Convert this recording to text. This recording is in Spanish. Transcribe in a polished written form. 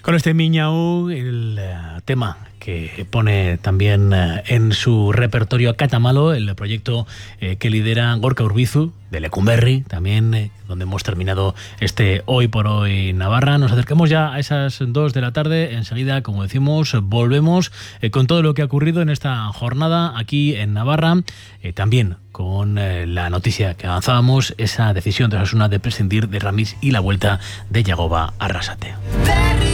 Con este Miñau, el tema que pone también en su repertorio a Catamalo, el proyecto que lidera Gorka Urbizu, de Lecumberri, también donde hemos terminado este Hoy por Hoy Navarra. Nos acercamos ya a esas 2 de la tarde. Enseguida, como decimos, volvemos con todo lo que ha ocurrido en esta jornada aquí en Navarra. También con la noticia que avanzábamos, esa decisión de Osasuna de prescindir de Ramis y la vuelta de Yagoba Arrasate.